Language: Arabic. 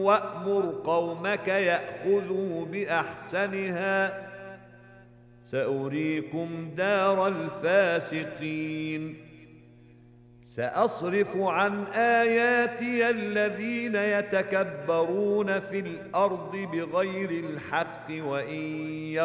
وأمر قومك يأخذوا بأحسنها سأريكم دار الفاسقين سأصرف عن آياتي الذين يتكبرون في الأرض بغير الحق وإن